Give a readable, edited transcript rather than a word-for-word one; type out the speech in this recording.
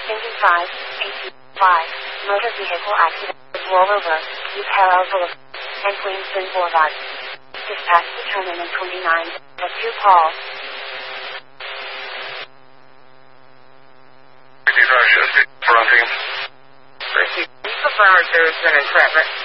Engine 5, 5, motor vehicle accident with rollover, New Parallel Boulevard, and Queenston Boulevard. Dispatch determinant 29, that's your call. Fronting. Receive for fire service and traffic.